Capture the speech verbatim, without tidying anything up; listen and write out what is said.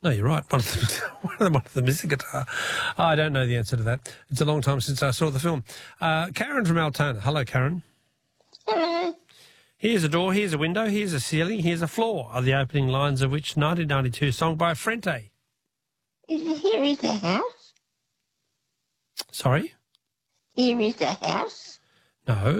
No, you're right. One of them, one of them, one of them is a guitar. I don't know the answer to that. It's a long time since I saw the film. Uh, Karen from Altona. Hello, Karen. Hello. Here's a door, here's a window, here's a ceiling, here's a floor, are the opening lines of which nineteen ninety-two song by Frente? Here is the house. Sorry? Here is the house. No.